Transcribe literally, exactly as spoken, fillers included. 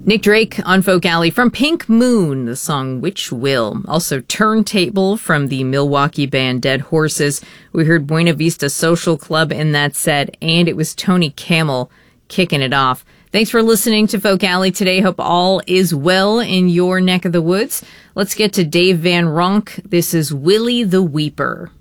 Nick Drake on Folk Alley from Pink Moon, the song Which Will. Also Turntable from the Milwaukee band Dead Horses. We heard Buena Vista Social Club in that set, and it was Tony Camel kicking it off. Thanks for listening to Folk Alley today. Hope all is well in your neck of the woods. Let's get to Dave Van Ronk. This is Willie the Weeper.